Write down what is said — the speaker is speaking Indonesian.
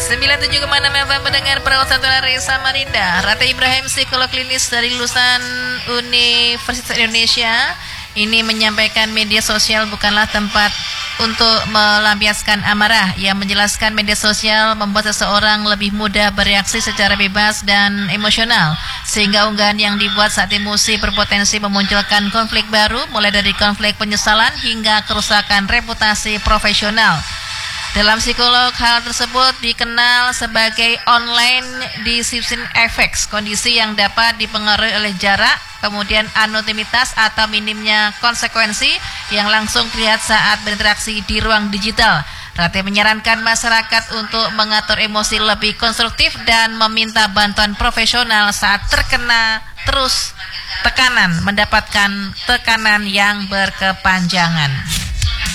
97,6 FM mendengar perawat dari Samarinda. Rata Ibrahim, psikolog klinis dari lulusan Universitas Indonesia, ini menyampaikan media sosial bukanlah tempat untuk melampiaskan amarah. Ia menjelaskan media sosial membuat seseorang lebih mudah bereaksi secara bebas dan emosional, sehingga unggahan yang dibuat saat emosi berpotensi memunculkan konflik baru, mulai dari konflik penyesalan hingga kerusakan reputasi profesional. Dalam psikolog, hal tersebut dikenal sebagai online deception effects, kondisi yang dapat dipengaruhi oleh jarak, kemudian anonimitas atau minimnya konsekuensi yang langsung terlihat saat berinteraksi di ruang digital. Rate menyarankan masyarakat untuk mengatur emosi lebih konstruktif dan meminta bantuan profesional saat terkena mendapatkan tekanan yang berkepanjangan.